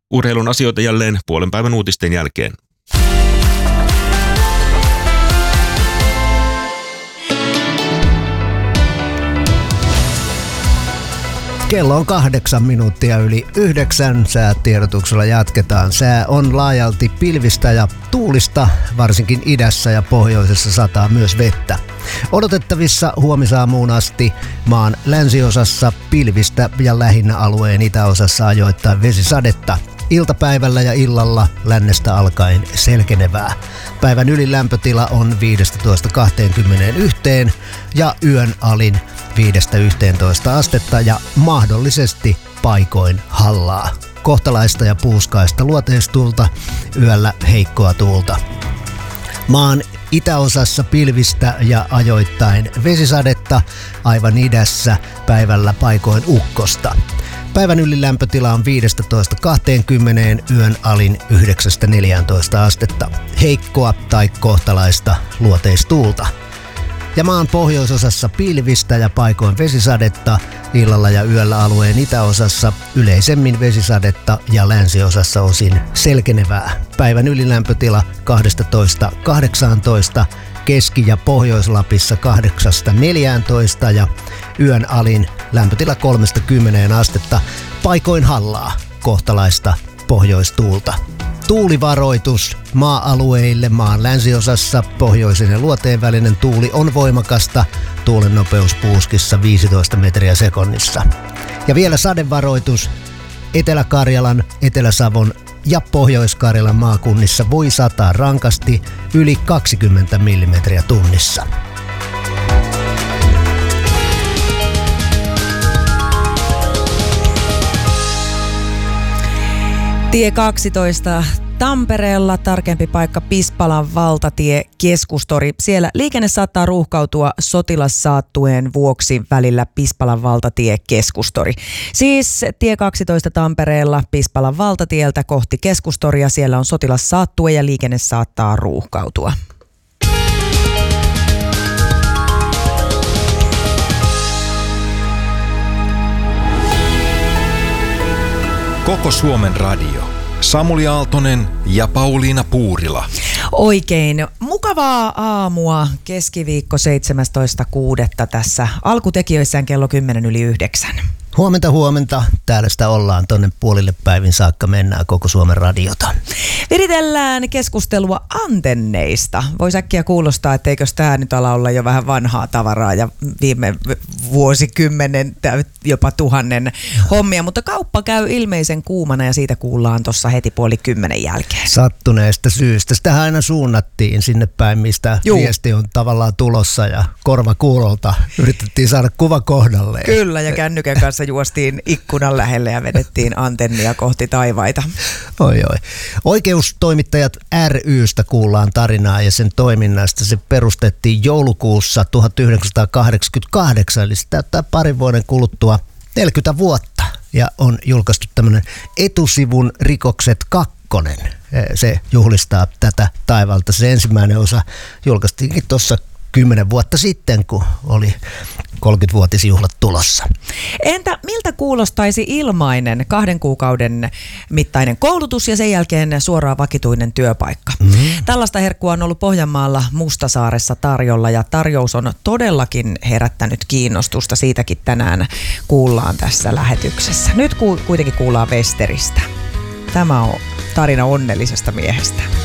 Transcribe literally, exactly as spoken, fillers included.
Urheilun asioita jälleen puolen päivän uutisten jälkeen. Kello on kahdeksan minuuttia yli yhdeksän. Säätiedotuksella jatketaan. Sää on laajalti pilvistä ja tuulista, varsinkin idässä ja pohjoisessa sataa myös vettä. Odotettavissa huomisaamuun asti maan länsiosassa pilvistä ja lähinnä alueen itäosassa ajoittain vesisadetta. Iltapäivällä ja illalla lännestä alkaen selkenevää. Päivän ylin lämpötila on viisitoista kaksikymmentäyksi ja yön alin viidestä yhteentoista astetta ja mahdollisesti paikoin hallaa. Kohtalaista ja puuskaista luoteistuulta, yöllä heikkoa tuulta. Maan itäosassa pilvistä ja ajoittain vesisadetta, aivan idässä päivällä paikoin ukkosta. Päivän ylin lämpötila on viisitoista kaksikymmentä, yön alin yhdeksästä neljääntoista astetta. Heikkoa tai kohtalaista luoteistuulta. Ja maan pohjoisosassa pilvistä ja paikoin vesisadetta, illalla ja yöllä alueen itäosassa yleisemmin vesisadetta ja länsiosassa osin selkenevää. Päivän ylilämpötila kaksitoista kahdeksantoista, Keski- ja Pohjois-Lapissa kahdeksasta neljääntoista ja yön alin lämpötila kolmesta kymmeneen astetta, paikoin hallaa, kohtalaista pohjoistuulta. Tuulivaroitus maa-alueille maan länsiosassa, pohjoisen ja luoteen välinen tuuli on voimakasta, tuulen nopeus puuskissa viisitoista metriä sekunnissa. Ja vielä sadevaroitus, Etelä-Karjalan, Etelä-Savon ja Pohjois-Karjalan maakunnissa voi sataa rankasti yli kaksikymmentä millimetriä tunnissa. Tie kaksitoista Tampereella, tarkempi paikka Pispalan valtatie keskustori. Siellä liikenne saattaa ruuhkautua sotilassaattueen vuoksi välillä Pispalan valtatie keskustori. Siis tie kaksitoista Tampereella Pispalan valtatieltä kohti keskustoria. Siellä on sotilassaattue ja liikenne saattaa ruuhkautua. Koko Suomen radio. Samuli Aaltonen ja Pauliina Puurila. Oikein. Mukavaa aamua keskiviikko seitsemästoista kuudetta tässä alkutekijöissään kello kymmenen yli yhdeksän. Huomenta, huomenta. Täällä sitä ollaan, tonne puolille päivin saakka mennään Koko Suomen radiota. Viritellään keskustelua antenneista. Voisi äkkiä kuulostaa, että eikös tämä nyt ala olla jo vähän vanhaa tavaraa ja viime vuosikymmenen, jopa tuhannen hommia. Mutta kauppa käy ilmeisen kuumana ja siitä kuullaan tuossa heti puoli kymmenen jälkeen. Sattuneesta syystä. Sitähän aina suunnattiin sinne päin, mistä Juu. viesti on tavallaan tulossa ja korva kuulolta yritettiin saada kuva kohdalleen. Kyllä, ja kännykän kanssa juostiin ikkunan lähelle ja vedettiin antennia kohti taivaita. Oi oi. Oikeustoimittajat ry:stä kuullaan tarinaa ja sen toiminnasta. Se perustettiin joulukuussa tuhatyhdeksänsataakahdeksankymmentäkahdeksan, eli se täyttää parin vuoden kuluttua neljäkymmentä vuotta. Ja on julkaistu tämmöinen Etusivun rikokset kakkonen. Se juhlistaa tätä taivalta. Se ensimmäinen osa julkaistiinkin tuossa kymmenen vuotta sitten, kun oli kolmekymmentävuotisjuhlat tulossa. Entä miltä kuulostaisi ilmainen kahden kuukauden mittainen koulutus ja sen jälkeen suoraan vakituinen työpaikka? Mm-hmm. Tällaista herkkua on ollut Pohjanmaalla Mustasaaressa tarjolla ja tarjous on todellakin herättänyt kiinnostusta. Siitäkin tänään kuullaan tässä lähetyksessä. Nyt ku- kuitenkin kuullaan Westeristä. Tämä on tarina onnellisesta miehestä.